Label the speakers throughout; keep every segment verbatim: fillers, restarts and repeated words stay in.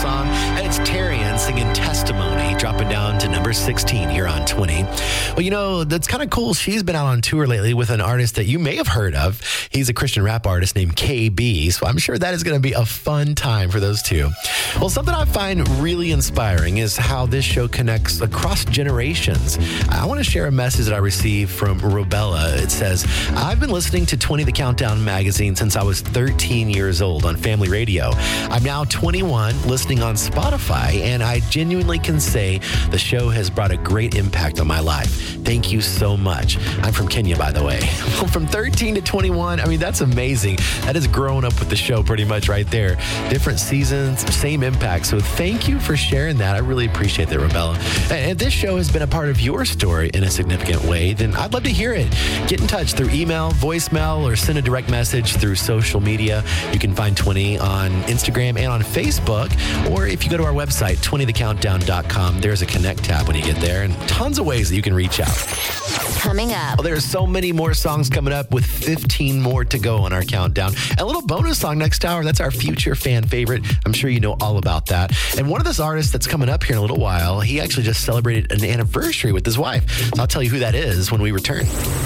Speaker 1: song. And it's Tarian singing Testimony, dropping down to number sixteen here on twenty. Well, you know, that's kind of cool. She's been out on tour lately with an artist that you may have heard of. He's a Christian rap artist named K B. So I'm sure that is going to be a fun time for those two. Well, something I find really inspiring is how this show connects across generations. I want to share a message that I received from Robella. It says, I've been listening to twenty The Countdown magazine since I was thirteen years old on Family Radio. I'm now twenty-one, listening on Spotify, and I genuinely can say the show has brought a great impact on my life. Thank you so much. I'm from Kenya, by the way. From thirteen to twenty-one, I mean, that's amazing. That is growing up with the show pretty much right there. Different seasons, same impact. So thank you for sharing that. I really appreciate that, Robella. And if this show has been a part of your story in a significant way, then I'd love to hear it. Get in touch through email, voicemail, or send a direct message through social media. You can find twenty on Instagram and on Facebook. Or if you go to our website, twenty the countdown dot com, there's a connect tab when you get there, and tons of ways that you can reach out.
Speaker 2: Coming up.
Speaker 1: Well, there's so many more songs coming up with fifteen more to go on our countdown. And a little bonus song next hour. That's our future fan favorite. I'm sure you know all about that. And one of those artists that's coming up here in a little while, he actually just celebrated an anniversary with his wife. So I'll tell you who that is when we return.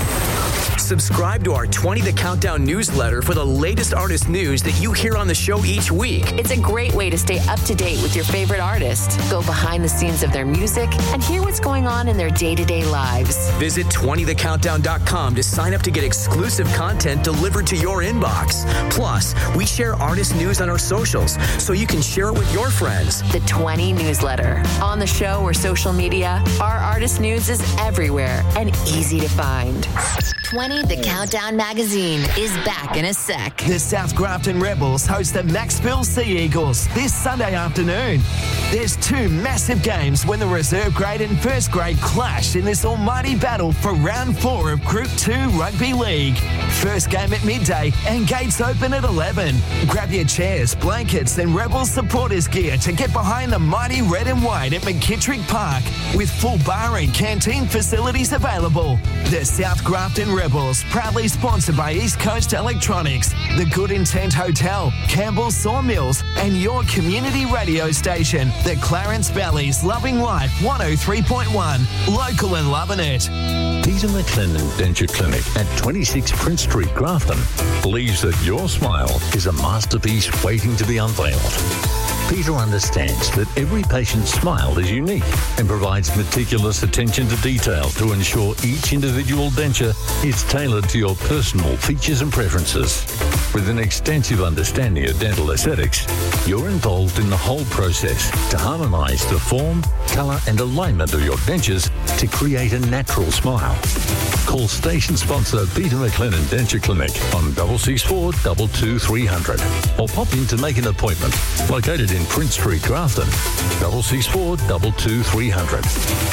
Speaker 3: Subscribe to our twenty The Countdown newsletter for the latest artist news that you hear on the show each week.
Speaker 2: It's a great way to stay up to date with your favorite artist, go behind the scenes of their music, and hear what's going on in their day-to-day lives.
Speaker 3: Visit twenty the countdown dot com to sign up to get exclusive content delivered to your inbox. Plus, we share artist news on our socials, so you can share it with your friends.
Speaker 2: The twenty newsletter. On the show or social media, our artist news is everywhere and easy to find. twenty The Countdown magazine is back in a sec.
Speaker 4: The South Grafton Rebels host the Maxville Sea Eagles this Sunday afternoon. There's two massive games when the reserve grade and first grade clash in this almighty battle for round four of Group two Rugby League. First game at midday and gates open at eleven. Grab your chairs, blankets and Rebels supporters gear to get behind the mighty red and white at McKittrick Park with full bar and canteen facilities available. The South Grafton Rebels, proudly sponsored by East Coast Electronics, the Good Intent Hotel, Campbell's Sawmills, and your community radio station, the Clarence Valley's Loving Life one oh three point one, local and loving it.
Speaker 5: Peter McLennan Denture Clinic at twenty-six Prince Street, Grafton, believes that your smile is a masterpiece waiting to be unveiled. Peter understands that every patient's smile is unique and provides meticulous attention to detail to ensure each individual denture is tailored to your personal features and preferences. With an extensive understanding of dental aesthetics, you're involved in the whole process to harmonise the form, colour and alignment of your dentures to create a natural smile. Call station sponsor Peter McLennan Denture Clinic on double six four two two three hundred or pop in to make an appointment. Located in Prince Street, Grafton, double six four two two three hundred.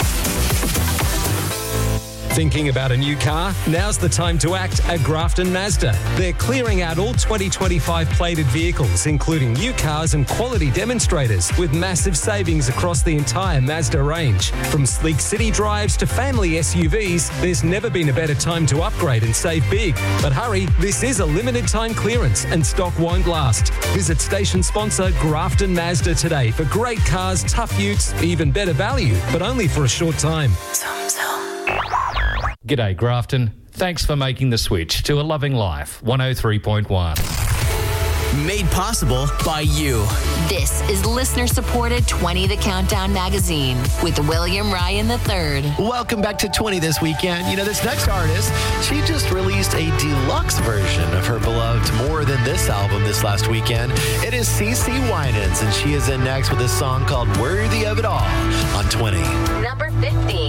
Speaker 6: Thinking about a new car? Now's the time to act at Grafton Mazda. They're clearing out all twenty twenty-five plated vehicles, including new cars and quality demonstrators, with massive savings across the entire Mazda range. From sleek city drives to family S U Vs, there's never been a better time to upgrade and save big. But hurry, this is a limited time clearance and stock won't last. Visit station sponsor Grafton Mazda today for great cars, tough utes, even better value, but only for a short time.
Speaker 7: G'day, Grafton. Thanks for making the switch to A Loving Life, one oh three point one.
Speaker 3: Made possible by you.
Speaker 2: This is listener-supported twenty The Countdown magazine with William Ryan the third.
Speaker 1: Welcome back to twenty this weekend. You know, this next artist, she just released a deluxe version of her beloved More Than This album this last weekend. It is CeCe Winans, and she is in next with a song called Worthy of It All on twenty.
Speaker 2: Number fifteen.